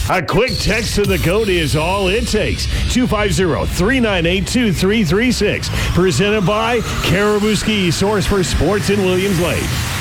A quick text to the code is all it takes. 250-398-2336. Presented by Caribou Ski, source for sports in Williams Lake.